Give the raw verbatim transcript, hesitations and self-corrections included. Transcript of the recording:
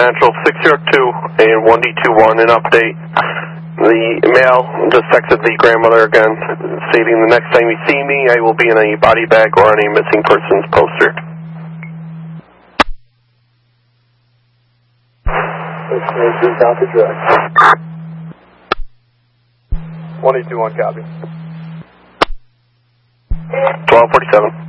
Central, six zero two and one D two one, an update. The male just texted the grandmother again, stating the next time you see me, I will be in a body bag or on a missing persons poster. Copy, direct. one D two one, copy. twelve forty-seven.